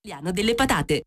Italiano delle patate.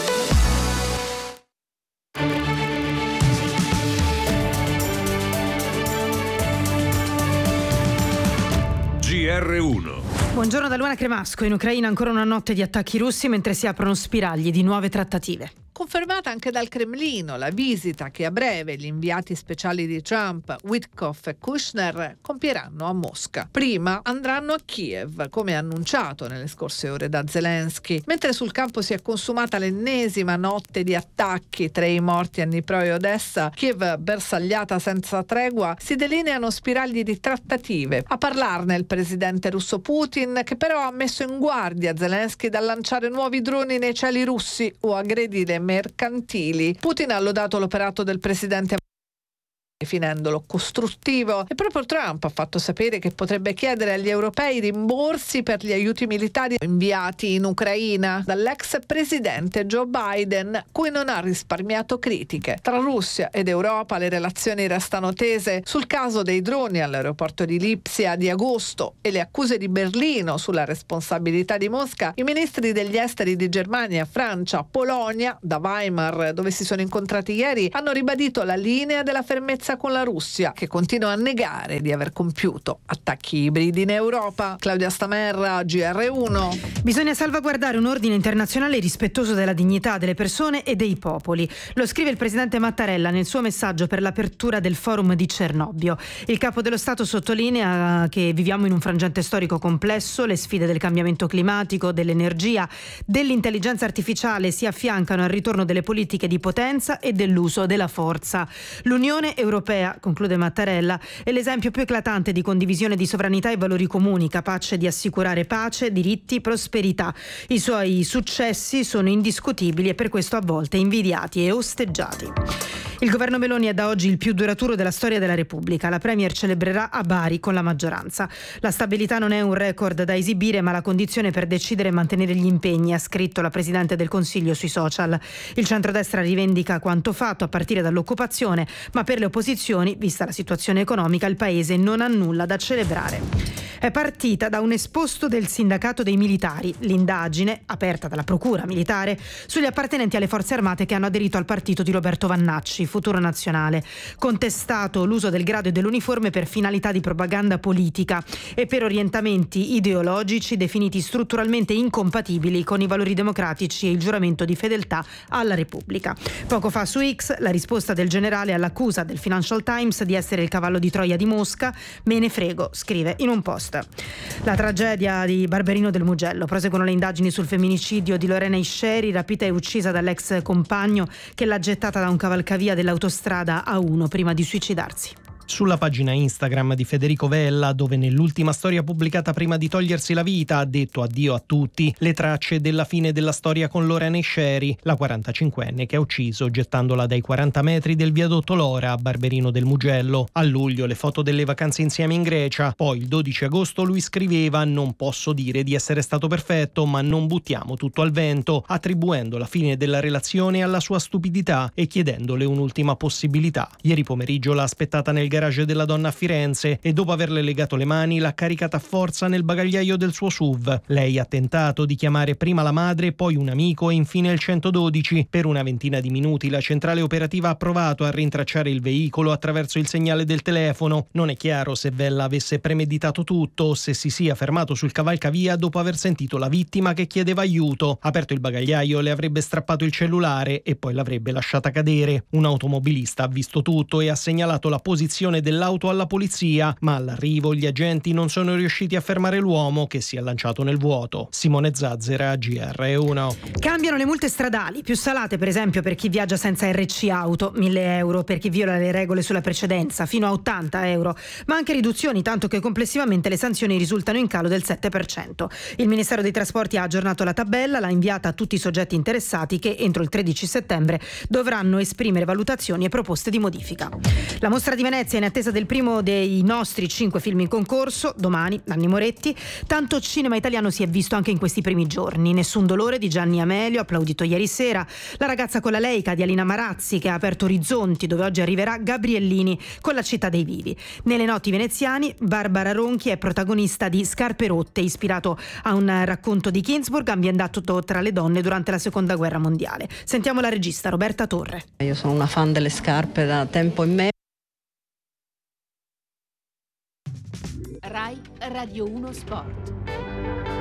GR1. Buongiorno da Luana Cremasco. In Ucraina ancora una notte di attacchi russi mentre si aprono spiragli di nuove trattative. Confermata anche dal Cremlino la visita che a breve gli inviati speciali di Trump, Witkoff e Kushner, compieranno a Mosca. Prima andranno a Kiev, come annunciato nelle scorse ore da Zelensky. Mentre sul campo si è consumata l'ennesima notte di attacchi, 3 i morti a Dnipro e Odessa, Kiev bersagliata senza tregua, si delineano spiragli di trattative. A parlarne il presidente russo Putin, che però ha messo in guardia Zelensky dal lanciare nuovi droni nei cieli russi o aggredire mercantili. Putin ha lodato l'operato del presidente definendolo costruttivo, e proprio Trump ha fatto sapere che potrebbe chiedere agli europei rimborsi per gli aiuti militari inviati in Ucraina dall'ex presidente Joe Biden, cui non ha risparmiato critiche. Tra Russia ed Europa le relazioni restano tese. Sul caso dei droni all'aeroporto di Lipsia di agosto e le accuse di Berlino sulla responsabilità di Mosca, i ministri degli esteri di Germania, Francia, Polonia, da Weimar, dove si sono incontrati ieri, hanno ribadito la linea della fermezza con la Russia, che continua a negare di aver compiuto attacchi ibridi in Europa. Claudia Stamerra, GR1. Bisogna salvaguardare un ordine internazionale rispettoso della dignità delle persone e dei popoli. Lo scrive il presidente Mattarella nel suo messaggio per l'apertura del forum di Cernobbio. Il capo dello Stato sottolinea che viviamo in un frangente storico complesso, le sfide del cambiamento climatico, dell'energia, dell'intelligenza artificiale si affiancano al ritorno delle politiche di potenza e dell'uso della forza. L'Unione Europea, conclude Mattarella, è l'esempio più eclatante di condivisione di sovranità e valori comuni, capace di assicurare pace, diritti, prosperità. I suoi successi sono indiscutibili e per questo a volte invidiati e osteggiati. Il governo Meloni è da oggi il più duraturo della storia della Repubblica. La Premier celebrerà a Bari con la maggioranza. La stabilità non è un record da esibire, ma la condizione per decidere e mantenere gli impegni, ha scritto la Presidente del Consiglio sui social. Il centrodestra rivendica quanto fatto a partire dall'occupazione, ma per le opposizioni, vista la situazione economica, il Paese non ha nulla da celebrare. È partita da un esposto del sindacato dei militari l'indagine, aperta dalla Procura militare, sugli appartenenti alle forze armate che hanno aderito al partito di Roberto Vannacci, Futuro Nazionale, contestato l'uso del grado e dell'uniforme per finalità di propaganda politica e per orientamenti ideologici definiti strutturalmente incompatibili con i valori democratici e il giuramento di fedeltà alla Repubblica. Poco fa su X la risposta del generale all'accusa del Financial Times di essere il cavallo di Troia di Mosca. Me ne frego, scrive in un post. La tragedia di Barberino del Mugello. Proseguono le indagini sul femminicidio di Lorena Isceri, rapita e uccisa dall'ex compagno che l'ha gettata da un cavalcavia dell'autostrada A1 prima di suicidarsi. Sulla pagina Instagram di Federico Vella, dove nell'ultima storia pubblicata prima di togliersi la vita ha detto addio a tutti, le tracce della fine della storia con Lorena Isceri, la 45enne che ha ucciso gettandola dai 40 metri del viadotto Lora a Barberino del Mugello. A luglio le foto delle vacanze insieme in Grecia. Poi il 12 agosto lui scriveva: non posso dire di essere stato perfetto, ma non buttiamo tutto al vento, attribuendo la fine della relazione alla sua stupidità e chiedendole un'ultima possibilità. Ieri pomeriggio l'ha aspettata nel garage della donna a Firenze e dopo averle legato le mani l'ha caricata a forza nel bagagliaio del suo SUV. Lei ha tentato di chiamare prima la madre, poi un amico e infine il 112. Per una ventina di minuti la centrale operativa ha provato a rintracciare il veicolo attraverso il segnale del telefono. Non è chiaro se Vella avesse premeditato tutto o se si sia fermato sul cavalcavia dopo aver sentito la vittima che chiedeva aiuto. Aperto il bagagliaio le avrebbe strappato il cellulare e poi l'avrebbe lasciata cadere. Un automobilista ha visto tutto e ha segnalato la posizione dell'auto alla polizia, ma all'arrivo gli agenti non sono riusciti a fermare l'uomo che si è lanciato nel vuoto. Simone Zazzera, GR1. Cambiano le multe stradali, più salate per esempio per chi viaggia senza RC auto, 1.000 euro per chi viola le regole sulla precedenza, fino a 80 euro, ma anche riduzioni, tanto che complessivamente le sanzioni risultano in calo del 7%. Il Ministero dei Trasporti ha aggiornato la tabella, l'ha inviata a tutti i soggetti interessati che entro il 13 settembre dovranno esprimere valutazioni e proposte di modifica. La mostra di Venezia in attesa del primo dei nostri 5 film in concorso, domani, Nanni Moretti. Tanto cinema italiano si è visto anche in questi primi giorni. Nessun dolore di Gianni Amelio, applaudito ieri sera. La ragazza con la Leica di Alina Marazzi, che ha aperto orizzonti, dove oggi arriverà Gabriellini con La città dei vivi. Nelle noti veneziani, Barbara Ronchi è protagonista di Scarpe rotte, ispirato a un racconto di Ginsburg ambientato tra le donne durante la Seconda Guerra Mondiale. Sentiamo la regista Roberta Torre. Io sono una fan delle scarpe da tempo in me. Rai Radio 1 Sport.